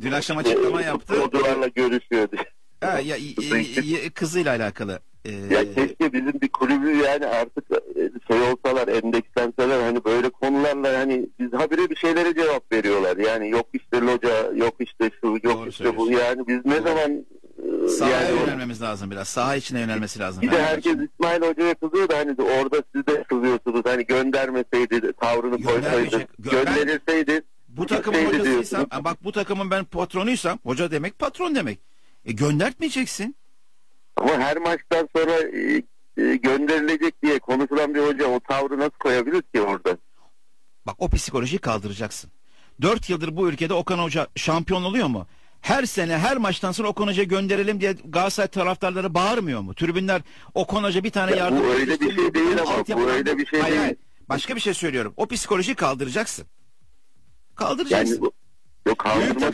Dün akşam açıklama yaptı. Futbolcularla görüşüyordu. Ha, kızıyla alakalı. Ya keşke bizim bir kulübü yani artık şey olsalar, endekslenseler, hani böyle konularla hani biz habire bir şeylere cevap veriyorlar. Yani yok işte loca, yok işte şu, yok Doğru işte bu. Yani biz ne zaman sahaya yönelmemiz lazım biraz. Saha içine yönelmesi lazım. Bir de herkes İsmail Hoca'ya kızıyor da hani orada siz de kızıyorsunuz. Hani göndermeseydi, tavrını koysaydı, gönderirseydi. Bu takımın hocasıysam, bak bu takımın ben patronuysam, hoca demek patron demek. Göndertmeyeceksin. Ama her maçtan sonra gönderilecek diye konuşulan bir hoca o tavrı nasıl koyabilir ki orada? Bak o psikolojiyi kaldıracaksın. 4 yıldır bu ülkede Okan Hoca şampiyon oluyor mu? Her sene her maçtan sonra Okan Hoca gönderelim diye Galatasaray taraftarları bağırmıyor mu? Tribünler Okan Hoca bir tane yardım... Bu öyle bir şey değil ama bu öyle bir şey değil. Hayır. Başka bir şey söylüyorum. O psikolojiyi kaldıracaksın. Kaldıracaksın. Yani yok,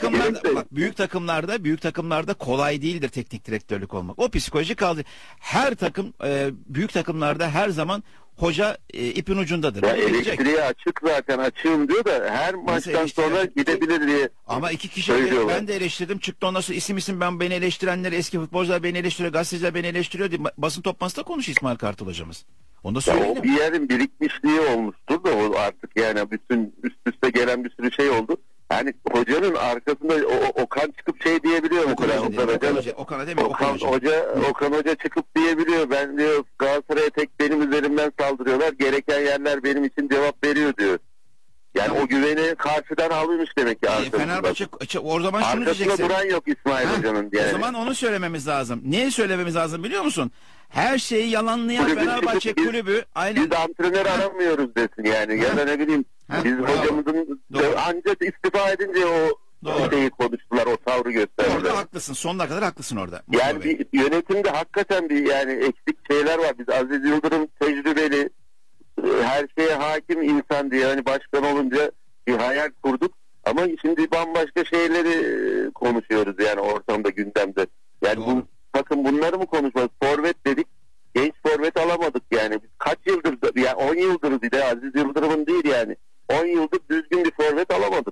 büyük takımlarda kolay değildir teknik direktörlük olmak. O psikoloji kaldı. Her takım büyük takımlarda her zaman hoca ipin ucundadır. Ya elektriğe açık, zaten açığım diyor da her maçtan sonra gidebilir diye. Ama iki kişi ben de eleştirdim. Çıktı ondan sonra isim beni eleştirenler, eski futbolcular beni eleştiriyor, gazeteciler beni eleştiriyor diye basın toplantısında konuşuyor İsmail Kartal hocamız. Onu da söyleyelim. O bir yerin birikmişliği olmuştur da o artık yani bütün üst üste gelen bir sürü şey oldu. Yani hocanın arkasında Okan çıkıp şey diyebiliyor mu? Okan Hoca çıkıp diyebiliyor. Ben diyor Galatasaray'a tek benim üzerimden saldırıyorlar. Gereken yerler benim için cevap veriyor diyor. Yani o güveni karşıdan alıyormuş demek ki. Fenerbahçe o zaman şunu diyeceksin. Arkasında duran yok İsmail Hoca'nın. Yani. O zaman onu söylememiz lazım. Neyi söylememiz lazım biliyor musun? Her şeyi yalanlayan Fenerbahçe kulübü. Biz antrenör aramıyoruz desin yani. Ya da ne bileyim. Biz hocamızın ancak istifa edince o şeyi konuştular, o tavrı gösterdiler. Orada haklısın, sonuna kadar haklısın orada. Yani bir yönetimde hakikaten bir yani eksik şeyler var. Biz Aziz Yıldırım tecrübeli, her şeye hakim insan diye hani başkan olunca bir hayal kurduk. Ama şimdi bambaşka şeyleri konuşuyoruz yani ortamda, gündemde. Yani bu takım bunları mı konuşmaz? Forvet dedik. Genç forvet alamadık yani. Biz kaç yıldır, yani 10 yıldır bir de Aziz Yıldırım'ın değil yani. 10 yıldır düzgün bir forvet alamadık.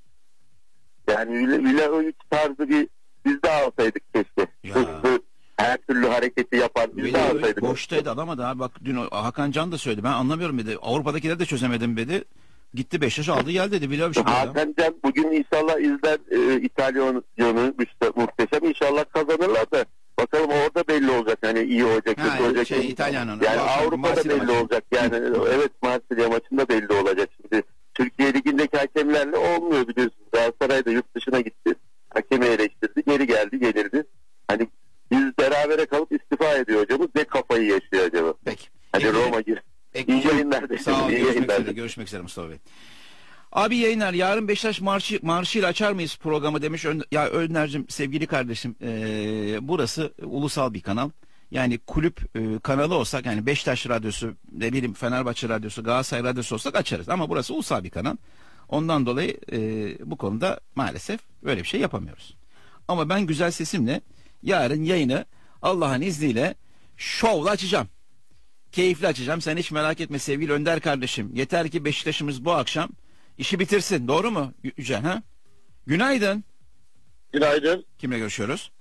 Yani Vlahovic tarzı bir biz de alsaydık keşke. Hızlı, her türlü hareketi yapan biz de alsaydık. Boştaydı alamadı abi. Bak dün Hakan Can da söyledi. Ben anlamıyorum dedi. Avrupa'dakiler de çözemedim dedi. Gitti Beşiktaş aldı gel dedi. Vlahovic Hakan Can bugün inşallah izler İtalyanı muhteşem. İnşallah kazanırlar da. Bakalım orada belli olacak hani iyi olacak, kötü olacak. İtalyanın. Yani Avrupa'da belli olacak. Yani evet, Marsilya maçında belli olacak. Şimdi Türkiye Ligi'ndeki hakemlerle olmuyor biliyorsunuz. Galatasaray da yurt dışına gitti. Hakemi eleştirdi. Geri geldi, gelirdi. Hani biz berabere kalıp istifa ediyor hocamız. Ne kafayı yaşıyor acaba? Peki. Hadi Roma gir. İyi yayınlar. Sağ olun. Görüşmek üzere Mustafa Bey. Abi yayınlar, yarın Beşiktaş marşıyla açar mıyız programı demiş. Ya Öner'cim, sevgili kardeşim, burası ulusal bir kanal. Yani kulüp kanalı olsak, yani Beşiktaş radyosu, ne bileyim Fenerbahçe radyosu, Galatasaray radyosu olsak açarız. Ama burası ulusal bir kanal. Ondan dolayı bu konuda maalesef böyle bir şey yapamıyoruz. Ama ben güzel sesimle yarın yayını Allah'ın izniyle şovla açacağım. Keyifli açacağım. Sen hiç merak etme sevgili Önder kardeşim. Yeter ki Beşiktaş'ımız bu akşam İşi bitirsin. Doğru mu Yücel? Ha? Günaydın. Günaydın. Kimle görüşüyoruz?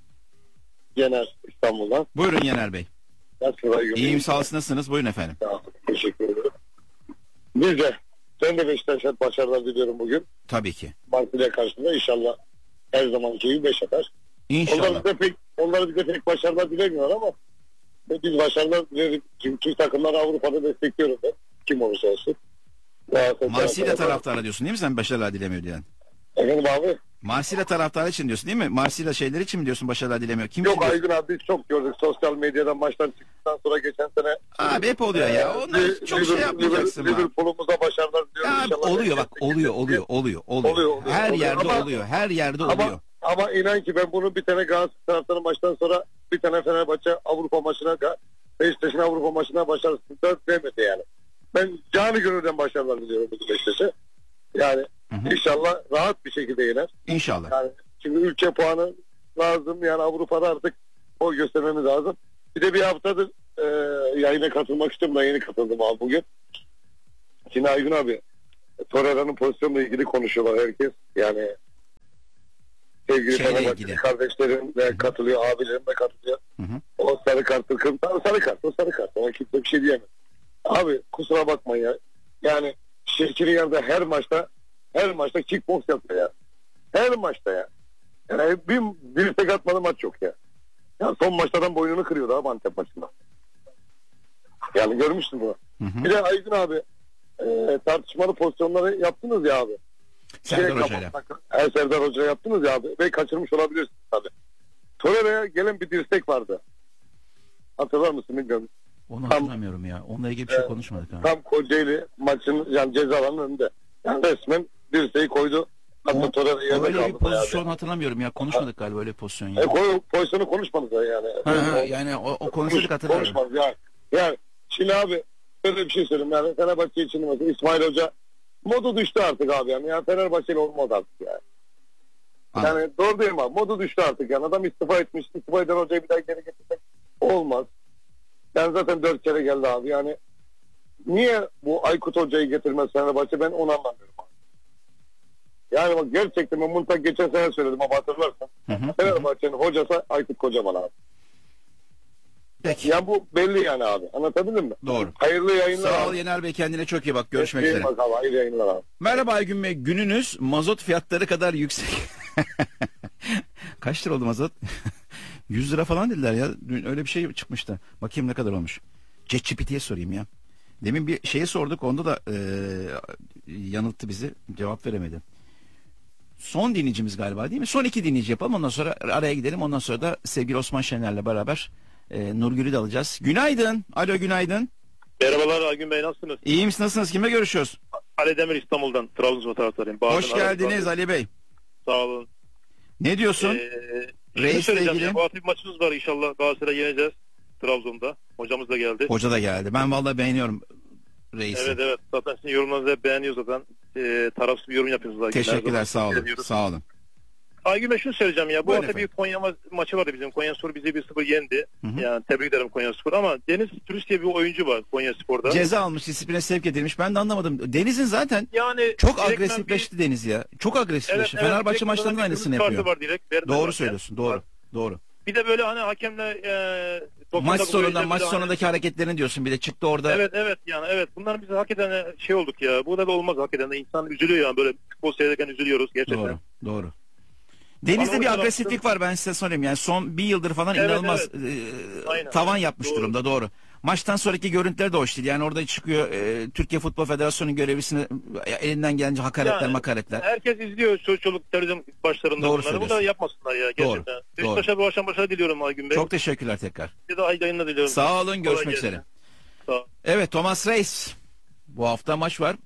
Yener İstanbul'dan. Buyurun Yener Bey. Nasılsınız? İyiyim, sağ olun, nasılsınız? Buyurun efendim. Teşekkür ederim. Biz de ben de Beşiktaş'a başarılar diliyorum bugün. Tabii ki. Marsilya karşısında inşallah her zamanki gibi 5 atar. İnşallah. Onları bize pek başarılar dilemiyor ama biz başarılar dileriz. Çünkü Türk takımları Avrupa'da destekliyorum ben. Kim olursa olsun. Marsilya taraftarı diyorsun değil mi sen, başarılar dilemiyor diyen? Efendim abi? Marsilya taraftarı için diyorsun değil mi? Marsilya şeyleri için mi diyorsun başarılar dilemiyor? Kim Yok Aygün abi, biz çok gördük sosyal medyadan maçtan çıktıktan sonra geçen sene. Abi hep oluyor ya. Onlar çok şey yapmayacaksın. Liverpool'umuza başarılar diliyorum. Ya oluyor bak, oluyor. Her yerde oluyor. Her yerde oluyor. Ama inan ki ben bunu bir tane Galatasaray taraftarı maçtan sonra bir tane Fenerbahçe Avrupa maçına, Beşiktaş'ın Avrupa maçına başarısızlıklar demedi yani. Ben canı gönülden başarılar diliyorum bu Beşiktaş'a. Yani inşallah rahat bir şekilde yener. İnşallah. Yani şimdi ülke puanı lazım, yani Avrupa'da artık o göstermemiz lazım. Bir de bir haftadır yayına katılmak istiyorum da yeni katıldım abi bugün. Şimdi Aygün abi, Torreira'nın pozisyonla ilgili konuşuyorlar herkes. Yani sevgili Şeyle Fenerbahçeli ilgili. kardeşlerim de katılıyor, abilerim de katılıyor. Hı hı. O sarı kartı, sarı kart, o sarı kart. Ona kimse bir şey diyemez. Abi kusura bakmayın ya. Yani Şirkiriyar'da her maçta kickbox yapıyor ya. Her maçta ya. Yani bir tek atmalı maç yok ya. Ya son maçlardan boynunu kırıyordu abi Antep maçında. Yani görmüştün bunu. Hı hı. Bir de Aydın abi tartışmalı pozisyonları yaptınız ya abi. Serdar Hoca'yla. Serdar Hoca yaptınız ya abi. Ve kaçırmış olabilirsiniz tabii. Torreira'ya gelen bir dirsek vardı. Hatırlar mısın bilmiyorum. Onu hatırlamıyorum ya. Onunla ilgili bir şey konuşmadık ha. Tam Kocaeli maçın yani ceza alanının önünde. Yani resmen dirseği koydu. Hatta Torreira yerine Öyle bir kaldı. pozisyon hatırlamıyorum ya. Konuşmadık galiba öyle bir pozisyon ya. Pozisyonu konuşmadık da yani. Yani o konuşmadık hatırlıyorum. Konuşmadık yani. Yani şimdi abi böyle bir şey söyleyeyim yani Fenerbahçe için mesela İsmail Hoca modu düştü artık abi yani. Yani Fenerbahçeli olmadı artık yani. Anladım. Yani doğru değil mi abi? Modu düştü artık yani. Adam istifa etmiş. İstifa eden hocayı bir daha geri getirmek olmaz. Yani zaten 4 kere geldi abi. Yani niye bu Aykut Hoca'yı getirmez Fenerbahçe ben onu anlamıyorum abi. Yani bak gerçekten ben bunu geçen sene söyledim ama hatırlarsan. Fenerbahçe'nin hocası Aykut Kocaman abi. Peki. Yani bu belli yani abi. Anlatabildim mi? Doğru. Hayırlı yayınlar Sağ ol abi. Yener Bey, kendine çok iyi bak. Görüşmek İyi üzere. bak abi, hayırlı yayınlar abi. Merhaba Aygün Bey. Gününüz mazot fiyatları kadar yüksek. Kaç lira oldu mazot? 100 lira falan dediler ya. Dün öyle bir şey çıkmıştı. Bakayım ne kadar olmuş. ChatGPT'ye sorayım ya. Demin bir şeye sorduk. Onda da yanılttı bizi. Cevap veremedi. Son dinleyicimiz galiba değil mi? Son 2 dinleyici yapalım. Ondan sonra araya gidelim. Ondan sonra da sevgili Osman Şener'le beraber Nurgül'ü de alacağız. Günaydın. Alo günaydın. Merhabalar Aygün Bey, nasılsınız? İyi misiniz? Nasılsınız? Kimle görüşüyoruz? Ali Demir İstanbul'dan, Trabzonspor taraftarıyım. Hoş geldiniz Ali Bey. Sağ olun. Ne diyorsun? Şunu Reis'le söyleyeceğim ilgili. ya, bu hafta bir maçımız var inşallah. Galatasaray'ı yeneceğiz Trabzon'da. Hocamız da geldi. Hoca da geldi. Ben vallahi beğeniyorum reisi. Evet. Zaten sizin yorumlarınızı hep beğeniyor zaten. Tarafsız bir yorum yapıyorsunuz Aygün Bey. Her Teşekkürler, zaman sağ olun. ediyoruz. Sağ olun. Aygün Bey şunu söyleyeceğim ya. Bu Buyurun hafta efendim. bir Konya maçı vardı bizim. Konyaspor bizi 1-0 yendi. Hı hı. Yani tebrik ederim Konyaspor ama Deniz Türüs diye bir oyuncu var Konyaspor'da. Ceza almış, disipline sevk edilmiş. Ben de anlamadım. Deniz'in zaten Yani çok direktmen agresifleşti Deniz ya. Çok agresifleşti. Evet, Fenerbahçe direktmen maçlarında bir aynısını kırmızı kartı yapıyor. var direkt. Verdi Doğru zaten. söylüyorsun. Doğru. Doğru. Bir de böyle hani hakemle Maç 99 sonunda oyuncular maç bir de sonundaki hareketlerini diyorsun. Bir de çıktı orada. Evet yani evet. Bunlar biz hakikaten şey olduk ya. Bu da olmaz hakikaten. İnsan üzülüyor yani. Böyle futbol seyrederken üzülüyoruz gerçekten. Doğru. Doğru. Deniz'de Ama bir o agresiflik var, ben size söyleyeyim. Yani son bir yıldır falan Evet, inanılmaz Aynen. tavan yapmış Doğru. durumda, doğru. Maçtan sonraki görüntüler de hoş değil. Yani orada çıkıyor Türkiye Futbol Federasyonu'nun görevlisine elinden gelince hakaretler Yani, makaretler. Herkes izliyor çocuk terörizm başlarında Doğru bunları. Bu da söylüyorsun. yapmasınlar ya gerçekten. Doğru. Beşiktaş'a bu akşam başarı diliyorum Aygün Bey. Çok teşekkürler tekrar. Bir de hayırlı yayınlar diliyorum. Sağ olun, görüşmek Kolay üzere. gelsin. Sağ ol. Evet, Thomas Reis. Bu hafta maç var.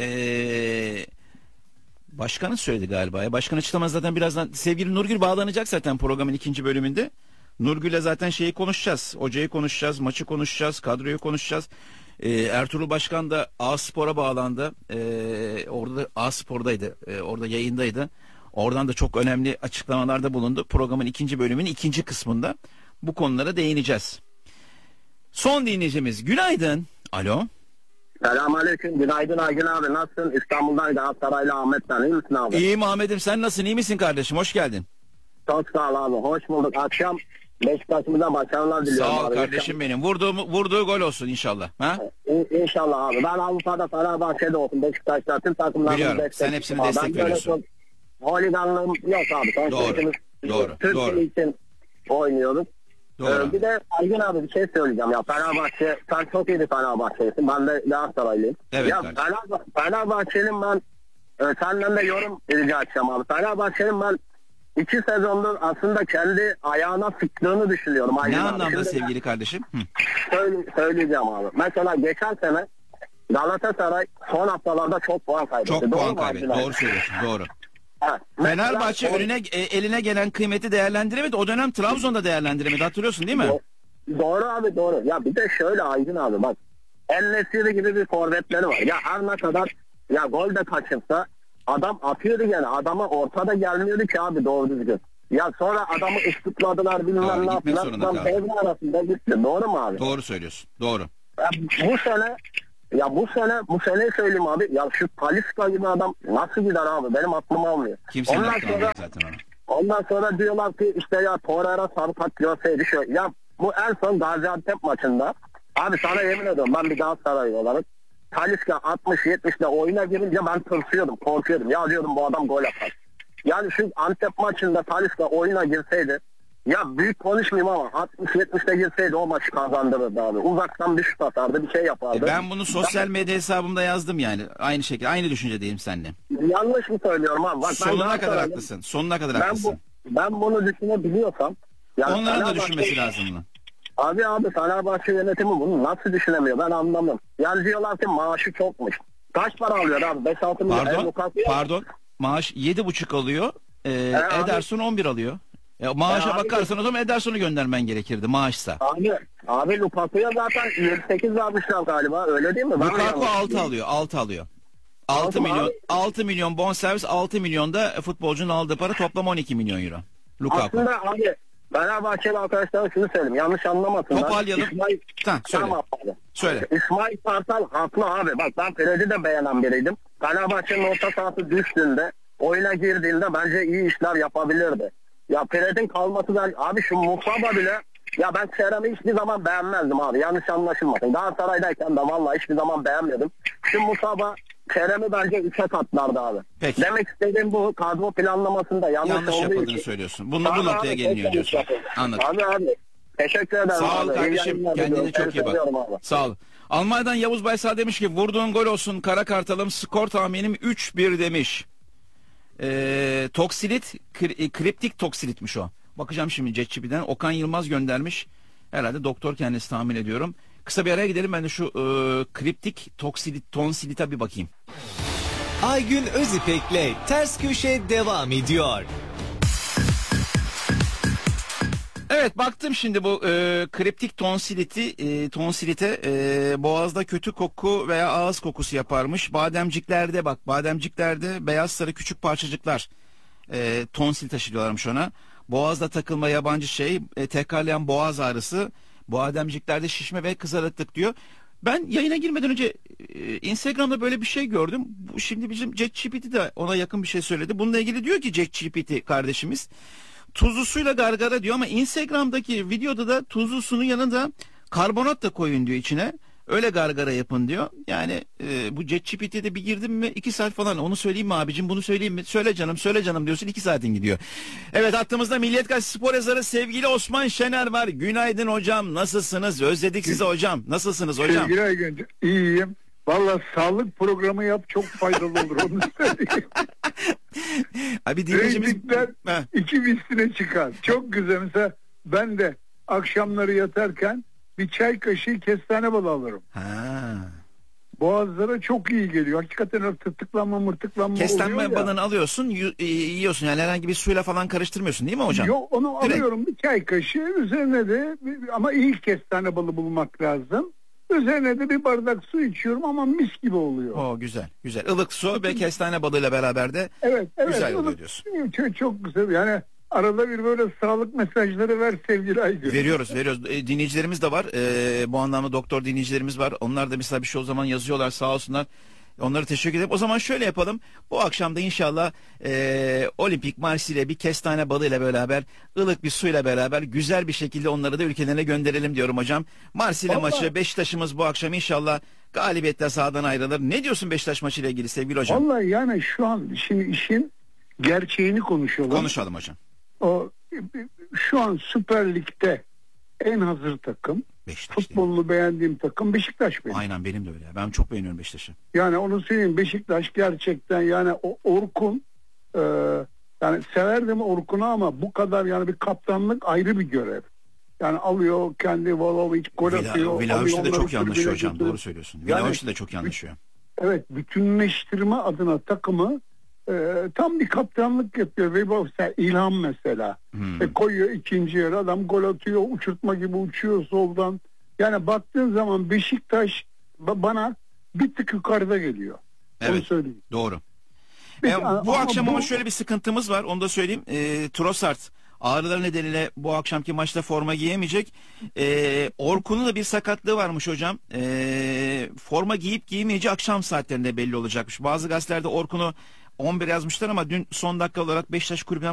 Başkanın söyledi galiba. Başkan açıklamaz zaten birazdan. Sevgili Nurgül bağlanacak zaten programın 2. bölümünde. Nurgül'le zaten şeyi konuşacağız. Hocayı konuşacağız, maçı konuşacağız, kadroyu konuşacağız. Ertuğrul Başkan da A-Spor'a bağlandı. Orada da A-Spor'daydı. Orada yayındaydı. Oradan da çok önemli açıklamalarda bulundu. Programın 2. bölümünün 2. kısmında bu konulara değineceğiz. Son dinleyicimiz. Günaydın. Alo. Selamünaleyküm. Günaydın Aygün abi. Nasılsın? İstanbul'dan Galatasaraylı Ahmet ben. İyi misin abi? İyiyim Ahmet'im, sen nasılsın? İyi misin kardeşim? Hoş geldin. Çok sağ ol abi. Hoş bulduk. Akşam Beşiktaş'ımıza başarılar diliyorum. Sağ ol abi. kardeşim benim. Vurduğu gol olsun inşallah. Ha? İnşallah abi. Ben Avrupa'da Fenerbahçe'de olsun. Beşiktaş'ta tüm takımlarını Biliyorum. destekliyorum. Sen hepsine abi. destek Ben böyle veriyorsun. çok holiganlığım yok abi. Sonuçta Doğru. ikimiz Doğru. Türkiye için oynuyoruz. Doğru. Bir de Aygün abi bir şey söyleyeceğim ya. Fenerbahçe, sen çok iyi bir Fenerbahçelisin. Ben de Galatasaraylıyım. Evet ya kardeşim. Fenerbahçe'nin ben senden de yorum rica edeceğim abi. Fenerbahçe'nin ben 2 sezondur aslında kendi ayağına sıktığını düşünüyorum. Ne Aygün abi. anlamda Şimdi sevgili kardeşim? Hı. söyleyeceğim abi. Mesela geçen sene Galatasaray son haftalarda çok puan kaybetti. Çok Doğru puan mu kaybetti. Aygün abi? Doğru söylüyorsun. Doğru. Evet. Mesela Fenerbahçe eline gelen kıymeti değerlendiremedi. O dönem Trabzon'da değerlendiremedi. Hatırlıyorsun değil mi? Doğru abi doğru. Ya bir de şöyle Aydın abi bak. El-Nesiri gibi bir forvetleri var. Ya her ne kadar ya gol de kaçırsa adam atıyordu gene. Adama ortada gelmiyordu ki abi doğru düzgün. Ya sonra adamı ıslıkladılar Doğru, bilmem ne gitmek yaptılar. zorunda Lan kaldı. devre arasında gitti. Doğru mu abi? Doğru söylüyorsun. Doğru. Ya bu sene söyleyeyim abi. Ya şu Talisca gibi adam nasıl gider abi? Benim aklım almıyor. Kimsenin Ondan aklına sonra gelmedi zaten ona. Ondan sonra diyorlar ki işte ya Torreira sarı kart görseydi şu. Ya bu en son Gaziantep maçında. Abi sana yemin ediyorum ben bir Galatasaraylı olarak Talisca 60-70'le oyuna girince ben tırsıyordum, korkuyordum. Ya diyordum bu adam gol atar. Yani şu Antep maçında Talisca oyuna girseydi, ya büyük konuşmayayım ama 60-70'te girseydi o maçı kazandırırdı abi. Uzaktan bir şut atardı, bir şey yapardı. Ben bunu sosyal medya hesabımda yazdım yani. Aynı şekilde, aynı düşüncedeyim seninle. Yanlış mı söylüyorum abi? Bak, Sonuna kadar haklısın. Sonuna kadar haklısın. Ben bunu düşünebiliyorsam... Yani Onların da düşünmesi lazım bunu. Abi Fenerbahçe yönetimi bunu nasıl düşünemiyor ben anlamıyorum. Yani diyorlar ki maaşı çokmuş. Kaç para alıyor abi? 5-6 milyon. Pardon. Maaş 7,5 alıyor. Ederson 11 alıyor. Maaşa abi, bakarsan o zaman Ederson'u göndermen gerekirdi maaşsa. Abi Lukaku'ya zaten 7-8 vermişler galiba öyle değil mi? Lukaku 6 alıyor. 6 alıyor. 6 milyon abi. 6 milyon bonservis, 6 milyon da futbolcunun aldığı para, toplam 12 milyon euro. Lukaku. Aslında abi Fenerbahçeli arkadaşlara şunu söyleyeyim. Yanlış anlamasınlar. Toparlayalım. Söyle. Tamam abi. Söyle. İsmail Kartal haklı abi. Bak ben Fred'i de beğenen biriydim. Fenerbahçe'nin orta sahası düştüğünde oyuna girdiğinde bence iyi işler yapabilirdi. Ya Fred'in kalması da abi şu Musaba bile ya ben Kerem'i hiçbir zaman beğenmezdim abi. Yanlış anlaşılmasın. Galatasaray'dayken de vallahi hiçbir zaman beğenmedim. Şu Musaba Kerem'i bence 3'e katlardı abi. Peki. Demek istediğim bu kadro planlamasında yanlış olduğu yapıldığını için. söylüyorsun. Bu noktaya geliniyor diyorsun. Anladım. Abi teşekkür ederim. Sağ ol abi. kardeşim. Kendine çok iyi bak. Abi. Sağ ol. Almanya'dan Yavuz Baysal demiş ki vurduğun gol olsun Kara Kartal'ım, skor tahminim 3-1 demiş. Toksilit, kriptik toksilitmiş o. Bakacağım şimdi ChatGPT'den. Okan Yılmaz göndermiş. Herhalde doktor kendisi, tahmin ediyorum. Kısa bir araya gidelim, ben de şu kriptik tonsilite bir bakayım. Aygün Özipek'le Ters Köşe devam ediyor. Evet, baktım şimdi bu kriptik tonsilite boğazda kötü koku veya ağız kokusu yaparmış. Bademciklerde beyaz sarı küçük parçacıklar tonsil taşıyorlarmış ona. Boğazda takılma, yabancı tekrarlayan boğaz ağrısı, bademciklerde şişme ve kızarıklık diyor. Ben yayına girmeden önce Instagram'da böyle bir şey gördüm. Şimdi bizim ChatGPT de ona yakın bir şey söyledi. Bununla ilgili diyor ki ChatGPT kardeşimiz, tuzlu suyla gargara diyor ama Instagram'daki videoda da tuzlu suyun yanında karbonat da koyun diyor içine. Öyle gargara yapın diyor. Yani bu ChatGPT'de bir girdim mi 2 saat falan, onu söyleyeyim mi abicim, bunu söyleyeyim mi? Söyle canım diyorsun, 2 saatin gidiyor. Evet, hattımızda Milliyet Gazetesi spor yazarı sevgili Osman Şener var. Günaydın hocam, nasılsınız? Özledik sizi hocam. Nasılsınız hocam? Sevgili Aygün, iyiyim. Valla sağlık programı yap, çok faydalı olur, onu söyleyeyim. Abi dinleyicimiz... Reytingler 2 misline çıkar. Çok güzel. Mesela ben de akşamları yatarken bir çay kaşığı kestane balı alırım. Ha. Boğazlara çok iyi geliyor. Hakikaten tırtıklanma mırtıklanma Kestane oluyor ya. balını alıyorsun, yiyorsun, yani herhangi bir suyla falan karıştırmıyorsun değil mi hocam? Yok, onu Direkt alıyorum bir çay kaşığı, üzerine de ama iyi kestane balı bulmak lazım. Üzerine de bir bardak su içiyorum ama mis gibi oluyor. O güzel. Ilık su ve kestane balıyla beraber de Evet, güzel oluyor diyorsun. Çok güzel. Yani arada bir böyle sağlık mesajları ver sevgili Aygün. Veriyoruz. Dinleyicilerimiz de var. Bu anlamda doktor dinleyicilerimiz var. Onlar da mesela bir şey o zaman yazıyorlar, sağ olsunlar. Onlara teşekkür ederim. O zaman şöyle yapalım. Bu akşam da inşallah Olimpik Marsilya'yla bir kestane balıyla beraber, ılık bir suyla beraber güzel bir şekilde onları da ülkelerine gönderelim diyorum hocam. Marsilya maçı, Beşiktaş'ımız bu akşam inşallah galibiyetle sahadan ayrılır. Ne diyorsun Beşiktaş maçıyla ilgili sevgili hocam? Vallahi yani şu an şimdi işin gerçeğini konuşalım. Konuşalım hocam. Şu an Süper Lig'de en hazır takım, Beşiktaş, futbolunu beğendiğim takım Beşiktaş benim. Aynen, benim de öyle. Ben çok beğeniyorum Beşiktaş'ı. Yani onu söyleyeyim, Beşiktaş gerçekten yani o Orkun, yani severdim Orkun'u ama bu kadar yani bir kaptanlık ayrı bir görev. Yani alıyor kendi Vlahovic gol atıyor. Vlahovic'le de çok iyi anlaşıyor hocam. götürüyor. Doğru söylüyorsun. Yani, Vlahovic'le de çok iyi anlaşıyor. Evet, bütünleştirme adına takımı tam bir kaptanlık yapıyor. Ve İlhan mesela. Koyuyor ikinci yarı, adam gol atıyor, uçurtma gibi uçuyor soldan. Yani baktığın zaman Beşiktaş bana bir tık yukarıda geliyor. Evet. Onu söyleyeyim. Doğru. Peki, Bu akşam ama şöyle bir sıkıntımız var. Onu da söyleyeyim. Trossard ağrılar nedeniyle bu akşamki maçta forma giyemeyecek. Orkun'un da bir sakatlığı varmış hocam. Forma giyip giymeyeceği akşam saatlerinde belli olacakmış. Bazı gazetelerde Orkun'u 11 yazmışlar ama dün son dakika olarak Beşiktaş kulübünden